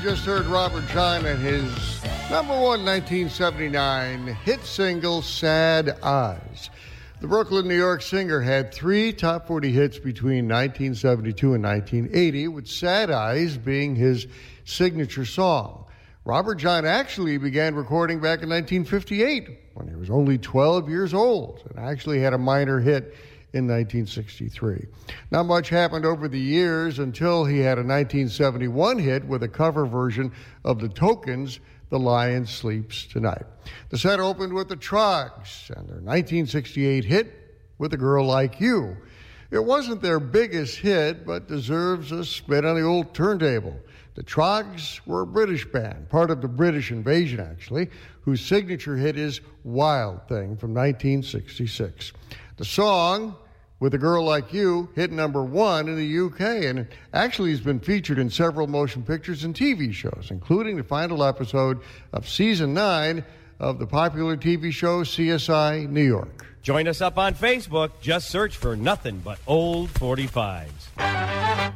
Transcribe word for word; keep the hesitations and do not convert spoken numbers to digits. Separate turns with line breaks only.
just heard Robert John and his number one nineteen seventy-nine hit single, Sad Eyes. The Brooklyn, New York singer had three top forty hits between nineteen seventy-two and nineteen eighty, with Sad Eyes being his signature song. Robert John actually began recording back in nineteen fifty-eight when he was only twelve years old and actually had a minor hit in nineteen sixty-three. Not much happened over the years until he had a nineteen seventy-one hit with a cover version of The Tokens' The Lion Sleeps Tonight. The set opened with the Troggs and their nineteen sixty-eight hit With a Girl Like You. It wasn't their biggest hit, but deserves a spin on the old turntable. The Troggs were a British band, part of the British Invasion, actually, whose signature hit is Wild Thing from nineteen sixty-six. The song, With a Girl Like You, hit number one in the U K, and it actually has been featured in several motion pictures and T V shows, including the final episode of season nine of the popular T V show C S I New York.
Join us up on Facebook. Just search for Nothing But Old forty-fives.